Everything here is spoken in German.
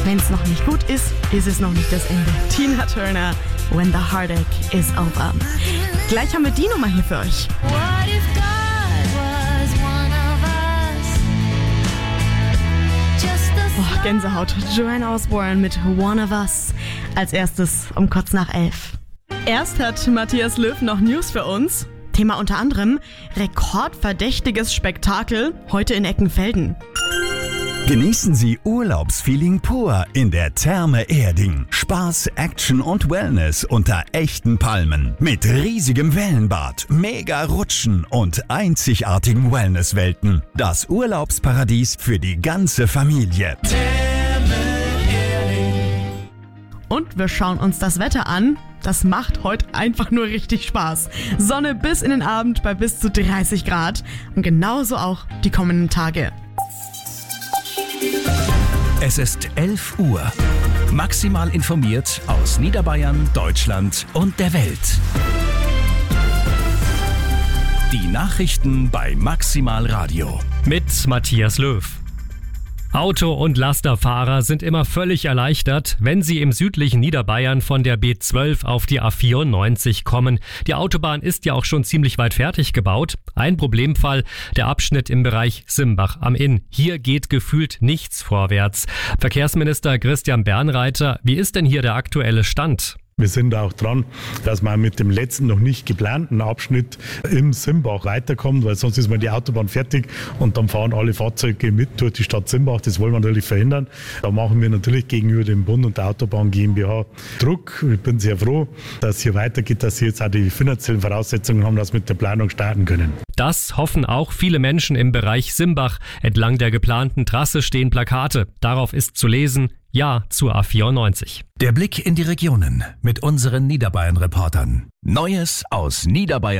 wenn es noch nicht gut ist, ist es noch nicht das Ende. Tina Turner, When the Heartache is Over. Gleich haben wir die Nummer hier für euch. What if God was one of us? Just a Oh, Gänsehaut. Joanna Osborne mit One of Us. Als erstes um kurz nach 11. Erst hat Matthias Löw noch News für uns. Thema unter anderem rekordverdächtiges Spektakel heute in Eckenfelden. Genießen Sie Urlaubsfeeling pur in der Therme Erding. Spaß, Action und Wellness unter echten Palmen. Mit riesigem Wellenbad, mega Rutschen und einzigartigen Wellnesswelten. Das Urlaubsparadies für die ganze Familie. Und wir schauen uns das Wetter an. Das macht heute einfach nur richtig Spaß. Sonne bis in den Abend bei bis zu 30 Grad. Und genauso auch die kommenden Tage. Es ist 11 Uhr. Maximal informiert aus Niederbayern, Deutschland und der Welt. Die Nachrichten bei Maximal Radio. Mit Matthias Löw. Auto- und Lasterfahrer sind immer völlig erleichtert, wenn sie im südlichen Niederbayern von der B12 auf die A94 kommen. Die Autobahn ist ja auch schon ziemlich weit fertig gebaut. Ein Problemfall, der Abschnitt im Bereich Simbach am Inn. Hier geht gefühlt nichts vorwärts. Verkehrsminister Christian Bernreiter, wie ist denn hier der aktuelle Stand? Wir sind auch dran, dass man mit dem letzten noch nicht geplanten Abschnitt im Simbach weiterkommt, weil sonst ist mal die Autobahn fertig und dann fahren alle Fahrzeuge mit durch die Stadt Simbach. Das wollen wir natürlich verhindern. Da machen wir natürlich gegenüber dem Bund und der Autobahn GmbH Druck. Ich bin sehr froh, dass es hier weitergeht, dass sie jetzt auch die finanziellen Voraussetzungen haben, dass wir mit der Planung starten können. Das hoffen auch viele Menschen im Bereich Simbach. Entlang der geplanten Trasse stehen Plakate. Darauf ist zu lesen: Ja zur A94. Der Blick in die Regionen mit unseren Niederbayern-Reportern. Neues aus Niederbayern.